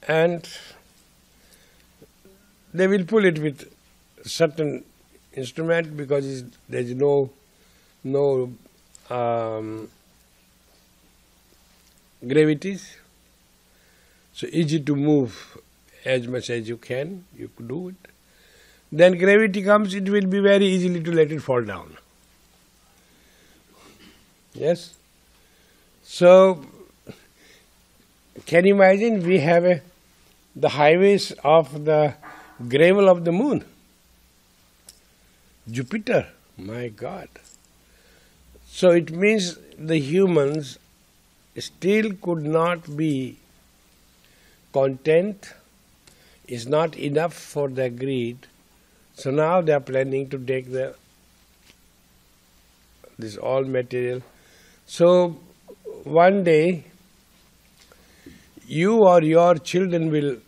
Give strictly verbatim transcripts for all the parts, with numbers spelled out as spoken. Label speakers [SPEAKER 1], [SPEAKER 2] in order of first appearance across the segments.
[SPEAKER 1] and they will pull it with certain instrument because there is no no um, gravities, so easy to move as much as you can, you could do it. Then gravity comes, it will be very easily to let it fall down. Yes? So, can you imagine we have a, the highways of the gravel of the moon? Jupiter, my God. So it means the humans still could not be content, is not enough for their greed. So now they are planning to take the this all material. So one day you or your children will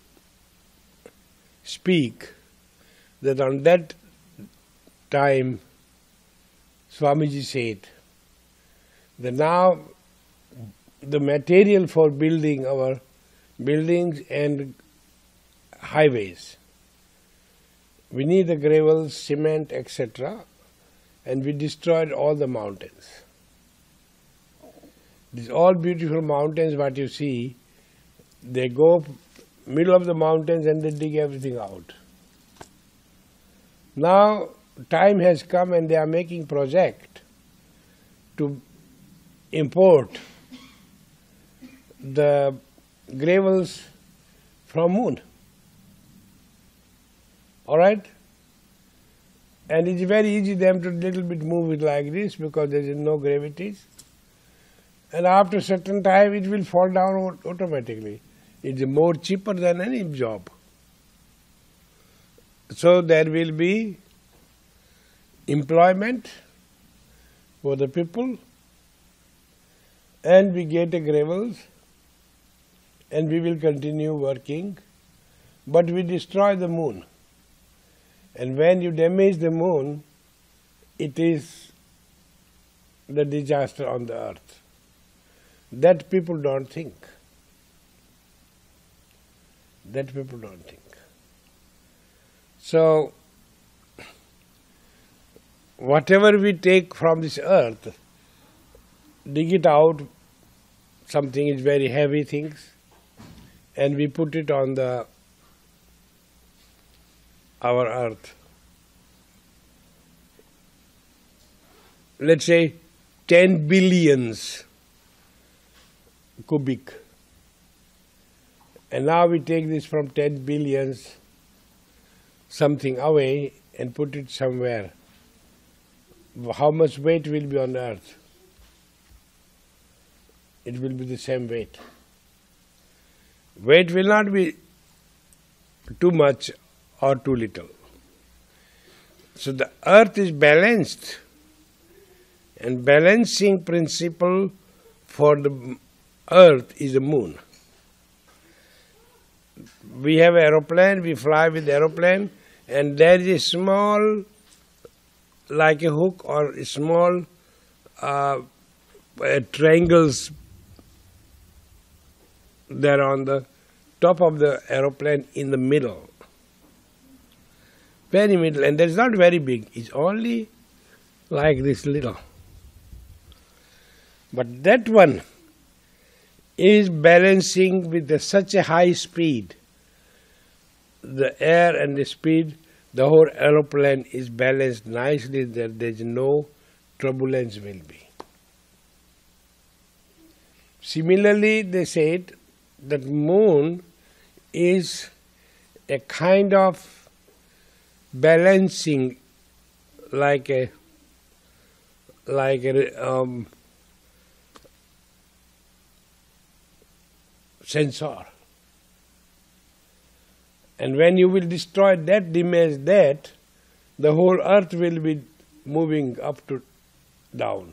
[SPEAKER 1] speak that on that time Swamiji said that now the material for building our buildings and highways, we need the gravel, cement, et cetera, and we destroyed all the mountains. These all beautiful mountains, what you see, they go middle of the mountains and they dig everything out. Now time has come and they are making project to import the gravels from moon. All right? And it's very easy them to little bit move it like this because there is no gravities. And after a certain time it will fall down automatically. It's more cheaper than any job. So there will be employment for the people, and we get the gravels, and we will continue working, but we destroy the moon. And when you damage the moon, it is the disaster on the earth. That people don't think. That people don't think. So, whatever we take from this earth, dig it out, something is very heavy things, and we put it on the our earth. Let's say ten billions cubic. And now we take this from ten billions something away and put it somewhere. How much weight will be on the earth? It will be the same weight. Weight will not be too much or too little. So the earth is balanced, and balancing principle for the earth is the moon. We have aeroplane, we fly with aeroplane, and there is a small, like a hook or a small uh, uh, triangles there on the top of the aeroplane in the middle. Very middle, and that's not very big, it's only like this little. But that one is balancing with the, such a high speed, the air and the speed, the whole aeroplane is balanced nicely, that there is no turbulence will be. Similarly, they said that moon is a kind of balancing, like a like a um, sensor. And when you will destroy that, damage that, the whole earth will be moving up to down,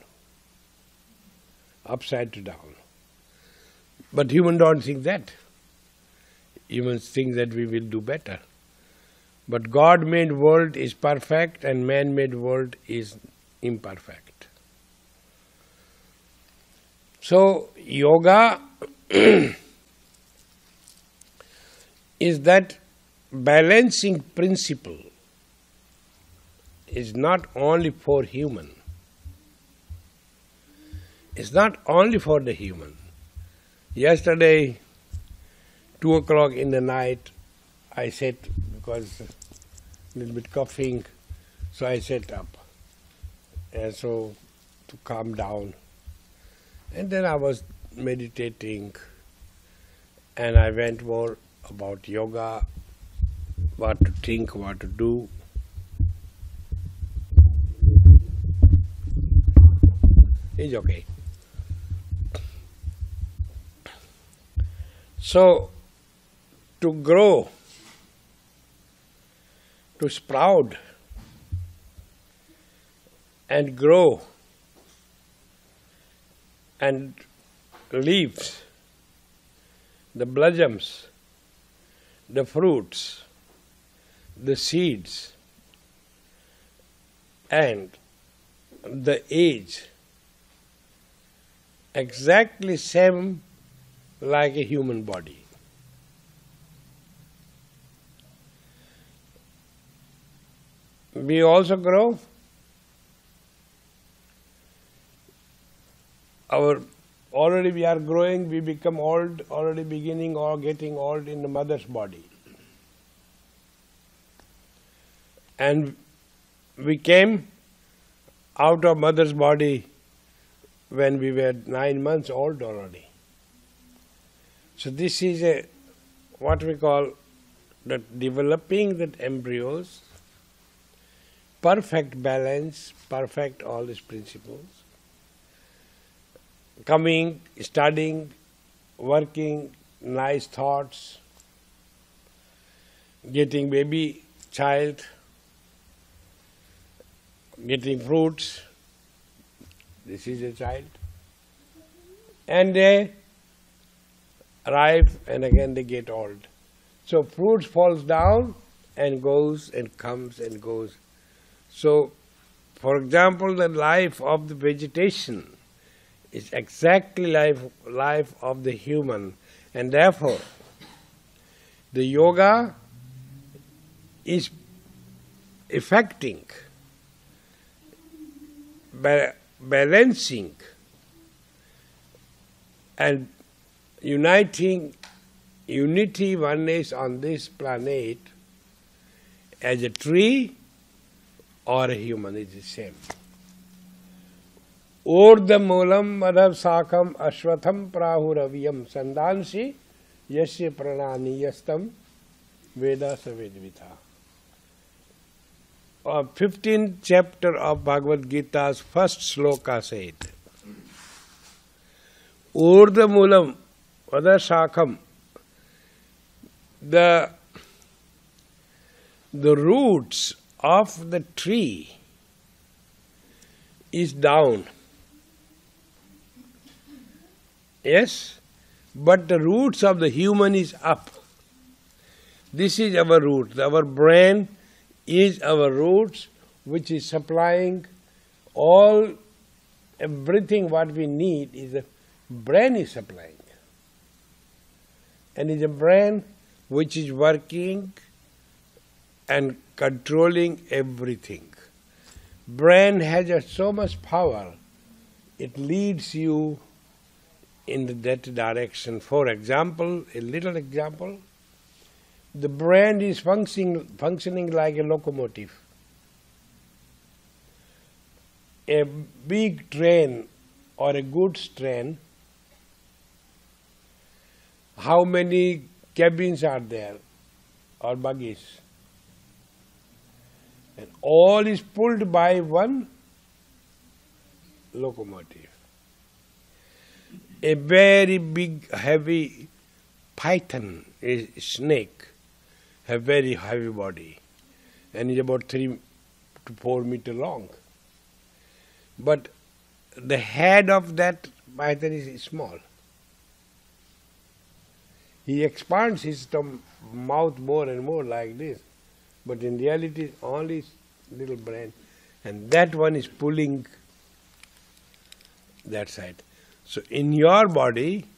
[SPEAKER 1] upside to down. But humans don't think that. Humans think that we will do better. But God-made world is perfect and man-made world is imperfect. So, yoga is that balancing principle is not only for human. It's not only for the human. Yesterday, two o'clock in the night, I sat, because a little bit coughing, so I sat up. And so, to calm down. And then I was meditating, and I went more about yoga, what to think, what to do. It's okay. So, to grow, to sprout and grow and leaves, the blossoms, the fruits, the seeds, and the age, exactly same like a human body. We also grow. Our already we are growing, we become old, already beginning or getting old in the mother's body. And we came out of mother's body when we were nine months old already. So this is a what we call that developing that embryos, perfect balance, perfect all these principles, coming, studying, working, nice thoughts, getting baby, child, getting fruits, this is a child, and they arrive and again they get old. So fruits falls down and goes and comes and goes. So, for example, the life of the vegetation is exactly life life of the human, and therefore the yoga is affecting, ba- balancing and uniting unity, oneness on this planet as a tree or a human is the same. Urdhva moolam madhav sakham ashwatham prahuraviyam sandansi yasya pranani yastam veda savedvita. Uh, fifteenth chapter of Bhagavad Gita's first sloka said, Urdhva moolam madhav sakham, the the roots of the tree is down. Yes, but the roots of the human is up. This is our root. Our brain is our roots, which is supplying all, everything what we need is the brain is supplying. And it's a brain which is working and controlling everything. Brain has a, so much power, it leads you in that direction. For example, a little example, the brain is functioning, functioning like a locomotive. A big train or a goods train, how many cabins are there or buggies? And all is pulled by one locomotive. A very big, heavy python, a snake, have very heavy body, and is about three to four meter long. But the head of that python is small. He expands his mouth more and more like this, but in reality only little brain, and that one is pulling that side. So in your body,